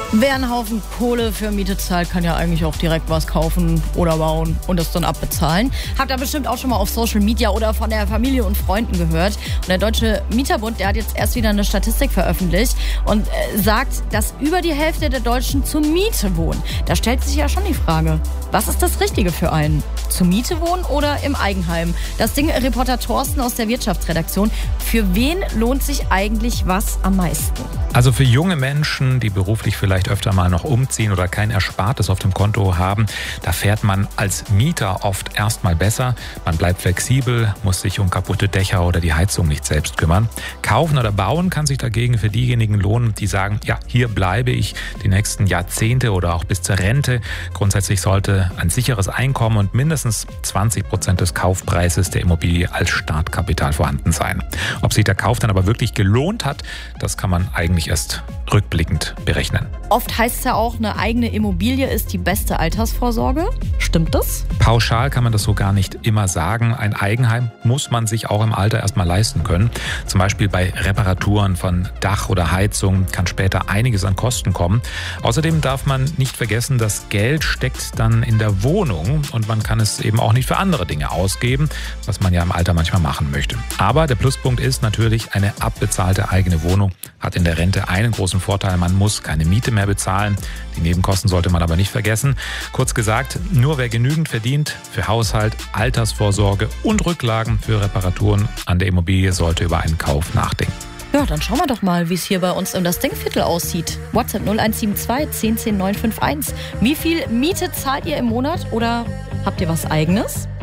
Wer einen Haufen Kohle für Miete zahlt, kann ja eigentlich auch direkt was kaufen oder bauen und das dann abbezahlen. Habt ihr bestimmt auch schon mal auf Social Media oder von der Familie und Freunden gehört. Und der Deutsche Mieterbund, der hat jetzt erst wieder eine Statistik veröffentlicht und sagt, dass über die Hälfte der Deutschen zur Miete wohnen. Da stellt sich ja schon die Frage, was ist das Richtige für einen? Zur Miete wohnen oder im Eigenheim? Das Ding Reporter Thorsten aus der Wirtschaftsredaktion. Für wen lohnt sich eigentlich was am meisten? Also für junge Menschen, die beruflich vielleicht öfter mal noch umziehen oder kein Erspartes auf dem Konto haben, da fährt man als Mieter oft erstmal besser. Man bleibt flexibel, muss sich um kaputte Dächer oder die Heizung nicht selbst kümmern. Kaufen oder bauen kann sich dagegen für diejenigen lohnen, die sagen, ja, hier bleibe ich die nächsten Jahrzehnte oder auch bis zur Rente. Grundsätzlich sollte ein sicheres Einkommen und mindestens 20% des Kaufpreises der Immobilie als Startkapital vorhanden sein. Ob sich der Kauf dann aber wirklich gelohnt hat, das kann man eigentlich erst rückblickend berechnen. Oft heißt es ja auch, eine eigene Immobilie ist die beste Altersvorsorge. Stimmt das? Pauschal kann man das so gar nicht immer sagen. Ein Eigenheim muss man sich auch im Alter erstmal leisten können. Zum Beispiel bei Reparaturen von Dach oder Heizung kann später einiges an Kosten kommen. Außerdem darf man nicht vergessen, das Geld steckt dann in der Wohnung und man kann es eben auch nicht für andere Dinge ausgeben, was man ja im Alter manchmal machen möchte. Aber der Pluspunkt ist natürlich, eine abbezahlte eigene Wohnung hat in der Rente einen großen Vorteil, man muss keine Miete mehr bezahlen. Die Nebenkosten sollte man aber nicht vergessen. Kurz gesagt, nur wer genügend verdient für Haushalt, Altersvorsorge und Rücklagen für Reparaturen an der Immobilie sollte über einen Kauf nachdenken. Ja, dann schauen wir doch mal, wie es hier bei uns im Das Denkviertel aussieht. WhatsApp 0172 10 10 951. Wie viel Miete zahlt ihr im Monat oder habt ihr was Eigenes?